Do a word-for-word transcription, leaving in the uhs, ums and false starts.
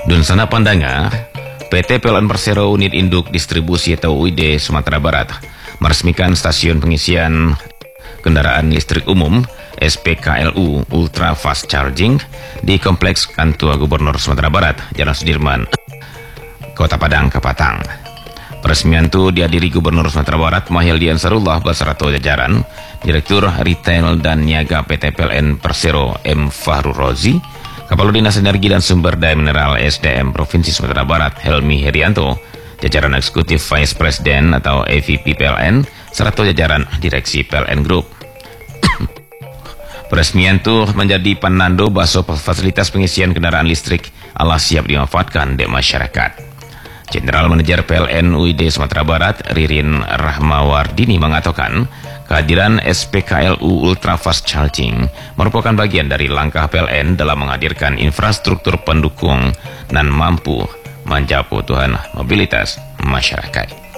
Dun sana pandanga, P T P L N Persero Unit Induk Distribusi atau U I D Sumatera Barat meresmikan stasiun pengisian kendaraan listrik umum S P K L U Ultra Fast Charging di Kompleks Kantor Gubernur Sumatera Barat, Jalan Sudirman, Kota Padang, Kapatang. Peresmian itu dihadiri Gubernur Sumatera Barat Mahildi Ansarullah beserta jajaran, Direktur Retail dan Niaga P T P L N Persero M Fahru Rozi, Kepala Dinas Energi dan Sumber Daya Mineral S D M Provinsi Sumatera Barat Helmi Herianto, jajaran Eksekutif Vice President atau E V P P L N, serta jajaran Direksi P L N Group. Peresmian itu menjadi penando bahwa fasilitas pengisian kendaraan listrik ala siap dimanfaatkan di masyarakat. General Manager P L N U I D Sumatera Barat Ririn Rahmawardini mengatakan kehadiran S P K L U Ultra Fast Charging merupakan bagian dari langkah P L N dalam menghadirkan infrastruktur pendukung dan mampu menjawab kebutuhan mobilitas masyarakat.